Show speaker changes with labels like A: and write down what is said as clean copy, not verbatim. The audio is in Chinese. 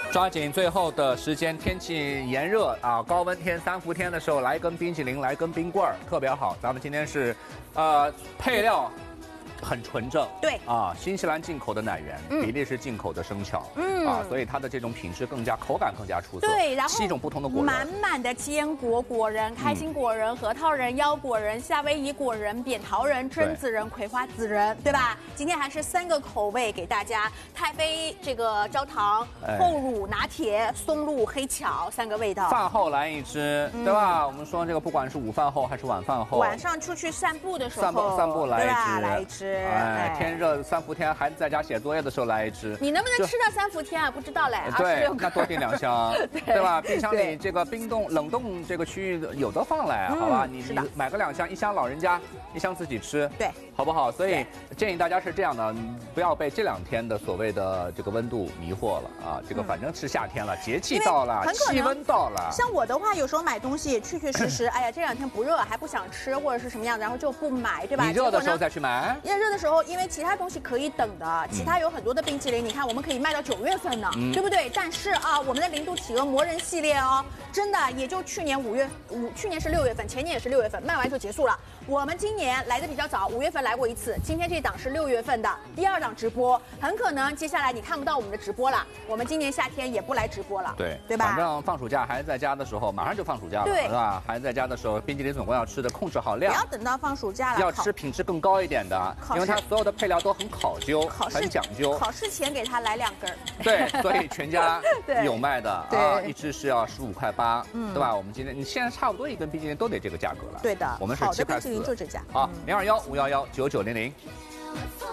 A: 抓紧最后的时间，天气炎热啊，高温天、3伏天的时候，来一根冰淇淋，来一根冰棍儿，特别好。咱们今天是，配料很纯正，
B: 对
A: 啊，新西兰进口的奶源，比利时进口的生巧，啊，所以它的这种品质口感更加出色。
B: 对，然后
A: 7种不同的果仁，
B: 满满的坚果果仁、开心果仁、核桃仁、腰果仁、夏威夷果仁、扁桃仁、榛子仁、葵花籽仁，对吧？今天还是3个口味给大家，太妃这个焦糖、厚乳拿铁、松露黑巧3个味道。
A: 饭后来一支，对吧？我们说这个不管是午饭后还是晚饭后，
B: 晚上出去散步的时候，
A: 散步来一支。
B: 哎，
A: 天热3伏天，孩子在家写作业的时候来一支。
B: 你能不能吃到3伏天啊？不知道嘞。
A: 对，那多订2箱，对吧？冰箱里这个冷冻这个区域有的放来，好吧？你买个2箱，1箱老人家，1箱自己吃，
B: 对，
A: 好不好？所以建议大家是这样的，不要被这2天的所谓的这个温度迷惑了啊！这个反正是夏天了，节气到了，气温到了。
B: 像我的话，有时候买东西确实，哎呀，这2天不热还不想吃，或者是什么样子，然后就不买，对吧？
A: 你热的时候再去买。
B: 热的时候，因为其他东西可以等的，其他有很多的冰淇淋，你看我们可以卖到9月份呢，对不对？但是啊，我们的0度企鹅魔人系列哦，真的也就去年去年是6月份，前年也是6月份，卖完就结束了。我们今年来的比较早，5月份来过一次，今天这档是6月份的第2档直播，很可能接下来你看不到我们的直播了，我们今年夏天也不来直播了，对吧？
A: 反正放暑假孩子在家的时候，马上就放暑假了，是吧？孩子在家的时候，冰淇淋总归要吃的，控制好量，
B: 不要等到放暑假了，
A: 要吃品质更高一点的，因为它所有的配料都很考究，很讲究。
B: 考试前给他来2根。
A: 对，所以全家有卖的啊，一支是要15块8，对吧？我们你现在差不多一根冰淇淋都得这个价格了。
B: 对的，
A: 我们是7块4，
B: 就这价
A: 啊，0215119900。